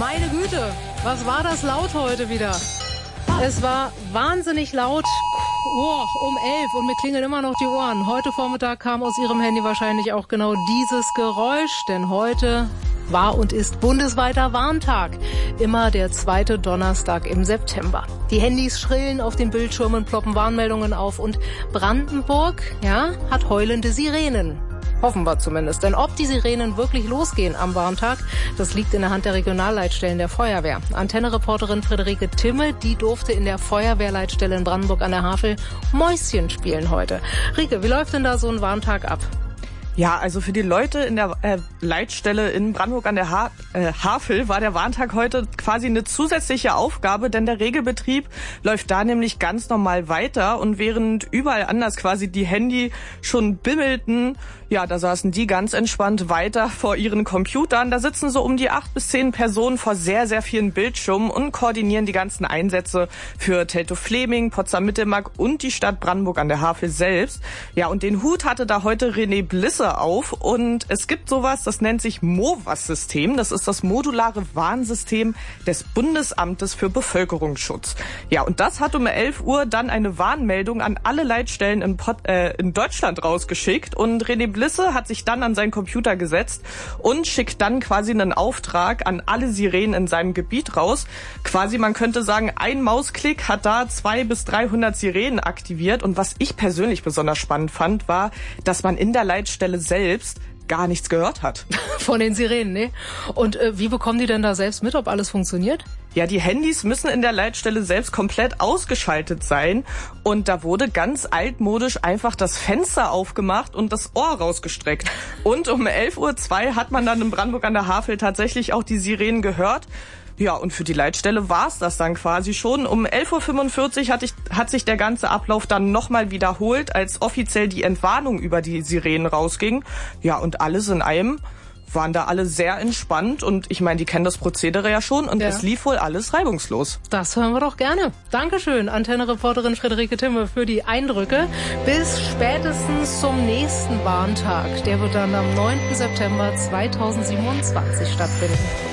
Meine Güte, was war das laut heute wieder? Es war wahnsinnig laut um 11 und mir klingeln immer noch die Ohren. Heute Vormittag kam aus Ihrem Handy wahrscheinlich auch genau dieses Geräusch, denn heute war und ist bundesweiter Warntag. Immer der zweite Donnerstag im September. Die Handys schrillen, auf den Bildschirmen ploppen Warnmeldungen auf und Brandenburg, hat heulende Sirenen. Hoffen wir zumindest. Denn ob die Sirenen wirklich losgehen am Warntag, das liegt in der Hand der Regionalleitstellen der Feuerwehr. Antenne-Reporterin Friederike Timme, die durfte in der Feuerwehrleitstelle in Brandenburg an der Havel Mäuschen spielen heute. Rike, wie läuft denn da so ein Warntag ab? Ja, also für die Leute in der Leitstelle in Brandenburg an der Havel war der Warntag heute quasi eine zusätzliche Aufgabe, denn der Regelbetrieb läuft da nämlich ganz normal weiter und während überall anders quasi die Handy schon bimmelten, da saßen die ganz entspannt weiter vor ihren Computern. Da sitzen so um die 8 bis 10 Personen vor sehr, sehr vielen Bildschirmen und koordinieren die ganzen Einsätze für Teltow-Fleming, Potsdam-Mittelmark und die Stadt Brandenburg an der Havel selbst. Ja, und den Hut hatte da heute René Blisse auf und es gibt sowas, das nennt sich MOVAS-System. Das ist das modulare Warnsystem des Bundesamtes für Bevölkerungsschutz. Ja, und das hat um 11 Uhr dann eine Warnmeldung an alle Leitstellen in Deutschland rausgeschickt und René Blisse hat sich dann an seinen Computer gesetzt und schickt dann quasi einen Auftrag an alle Sirenen in seinem Gebiet raus. Quasi, man könnte sagen, ein Mausklick hat da 200 bis 300 Sirenen aktiviert und was ich persönlich besonders spannend fand, war, dass man in der Leitstelle selbst gar nichts gehört hat. Von den Sirenen, ne? Und wie bekommen die denn da selbst mit, ob alles funktioniert? Ja, die Handys müssen in der Leitstelle selbst komplett ausgeschaltet sein und da wurde ganz altmodisch einfach das Fenster aufgemacht und das Ohr rausgestreckt. Und um 11:02 Uhr hat man dann in Brandenburg an der Havel tatsächlich auch die Sirenen gehört. Ja, und für die Leitstelle war's das dann quasi schon. Um 11:45 Uhr hat sich der ganze Ablauf dann nochmal wiederholt, als offiziell die Entwarnung über die Sirenen rausging. Ja, und alles in einem waren da alle sehr entspannt und ich meine, die kennen das Prozedere ja schon und es lief wohl alles reibungslos. Das hören wir doch gerne. Dankeschön, Antenne-Reporterin Friederike Timme, für die Eindrücke. Bis spätestens zum nächsten Warntag. Der wird dann am 9. September 2027 stattfinden.